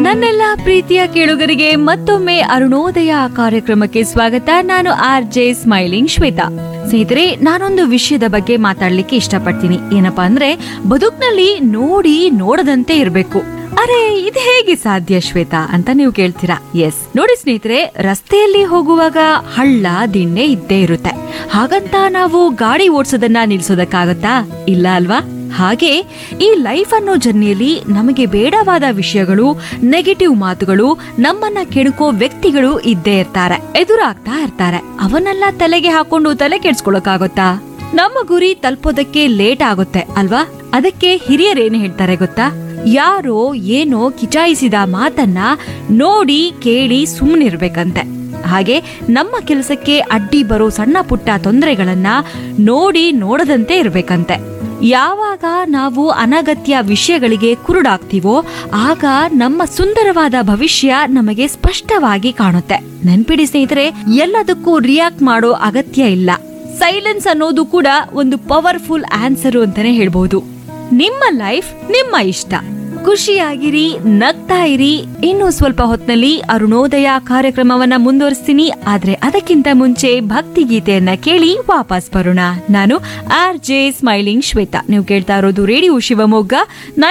ನನ್ನೆಲ್ಲ ಪ್ರೀತಿಯ ಕೇಳುಗರಿಗೆ ಮತ್ತೊಮ್ಮೆ ಅರುಣೋದಯ ಕಾರ್ಯಕ್ರಮಕ್ಕೆ ಸ್ವಾಗತ. ನಾನು RJ ಸ್ಮೈಲಿಂಗ್ ಶ್ವೇತಾ. ಸ್ನೇಹಿತರೆ, ನಾನೊಂದು ವಿಷಯದ ಬಗ್ಗೆ ಮಾತಾಡ್ಲಿಕ್ಕೆ ಇಷ್ಟಪಡ್ತೀನಿ. ಏನಪ್ಪಾ ಅಂದ್ರೆ, ಬದುಕ್ನಲ್ಲಿ ನೋಡಿ ನೋಡದಂತೆ ಇರ್ಬೇಕು. ಅರೆ, ಇದು ಹೇಗೆ ಸಾಧ್ಯ ಶ್ವೇತಾ ಅಂತ ನೀವು ಕೇಳ್ತೀರಾ. ಎಸ್, ನೋಡಿ ಸ್ನೇಹಿತರೆ, ರಸ್ತೆಯಲ್ಲಿ ಹೋಗುವಾಗ ಹಳ್ಳ ದಿಣ್ಣೆ ಇದ್ದೇ ಇರುತ್ತೆ. ಹಾಗಂತ ನಾವು ಗಾಡಿ ಓಡಿಸೋದನ್ನ ನಿಲ್ಸೋದಕ್ಕಾಗತ್ತಾ? ಇಲ್ಲ ಅಲ್ವಾ? ಹಾಗೆ ಈ ಲೈಫ್ ಅನ್ನೋ ಜರ್ನಿಯಲ್ಲಿ ನಮಗೆ ಬೇಡವಾದ ವಿಷಯಗಳು, ನೆಗೆಟಿವ್ ಮಾತುಗಳು, ನಮ್ಮನ್ನ ಕೆಣಕೋ ವ್ಯಕ್ತಿಗಳು ಇದ್ದೇ ಇರ್ತಾರೆ, ಎದುರಾಗ್ತಾ ಇರ್ತಾರೆ. ಅವನ್ನೆಲ್ಲ ತಲೆಗೆ ಹಾಕೊಂಡು ತಲೆ ಕೆಡ್ಸ್ಕೊಳಕ್ಕಾಗತ್ತಾ? ನಮ್ಮ ಗುರಿ ತಲುಪೋದಕ್ಕೆ ಲೇಟ್ ಆಗುತ್ತೆ ಅಲ್ವಾ? ಅದಕ್ಕೆ ಹಿರಿಯರೇನು ಹೇಳ್ತಾರೆ ಗೊತ್ತಾ? ಯಾರೋ ಏನೋ ಕಿಚಾಯಿಸಿದ ಮಾತನ್ನ ನೋಡಿ ಕೇಳಿ ಸುಮ್ಮನಿರ್ಬೇಕಂತೆ. ಹಾಗೆ ನಮ್ಮ ಕೆಲಸಕ್ಕೆ ಅಡ್ಡಿ ಬರೋ ಸಣ್ಣ ಪುಟ್ಟ ತೊಂದರೆಗಳನ್ನ ನೋಡಿ ನೋಡದಂತೆ ಇರ್ಬೇಕಂತೆ. ಯಾವಾಗ ನಾವು ಅನಗತ್ಯ ವಿಷಯಗಳಿಗೆ ಕುರುಡಾಗ್ತೀವೋ ಆಗ ನಮ್ಮ ಸುಂದರವಾದ ಭವಿಷ್ಯ ನಮಗೆ ಸ್ಪಷ್ಟವಾಗಿ ಕಾಣುತ್ತೆ. ನೆನ್ಪಿಡಿ ಸ್ನೇಹಿತರೆ, ಎಲ್ಲದಕ್ಕೂ ರಿಯಾಕ್ಟ್ ಮಾಡೋ ಅಗತ್ಯ ಇಲ್ಲ. ಸೈಲೆನ್ಸ್ ಅನ್ನೋದು ಕೂಡ ಒಂದು ಪವರ್ಫುಲ್ ಆನ್ಸರ್ ಅಂತಾನೆ ಹೇಳ್ಬಹುದು. ನಿಮ್ಮ ಲೈಫ್ ನಿಮ್ಮ ಇಷ್ಟ. ಖುಷಿಯಾಗಿರಿ, ನಗ್ತಾ ಇರಿ. ಇನ್ನು ಸ್ವಲ್ಪ ಹೊತ್ತಿನಲ್ಲಿ ಅರುಣೋದಯ ಕಾರ್ಯಕ್ರಮವನ್ನ ಮುಂದುವರಿಸ್ತೀನಿ. ಆದ್ರೆ ಅದಕ್ಕಿಂತ ಮುಂಚೆ ಭಕ್ತಿ ಗೀತೆಯನ್ನ ಕೇಳಿ ವಾಪಸ್ ಬರೋಣ. ನಾನು RJ ಸ್ಮೈಲಿಂಗ್ ಶ್ವೇತಾ. ನೀವು ಕೇಳ್ತಾ ಇರೋದು ರೇಡಿಯೋ ಶಿವಮೊಗ್ಗ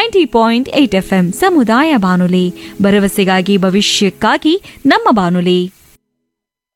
90.8 FM ಸಮುದಾಯ ಬಾನುಲಿ. ಭರವಸೆಗಾಗಿ ಭವಿಷ್ಯಕ್ಕಾಗಿ ನಮ್ಮ ಬಾನುಲಿ.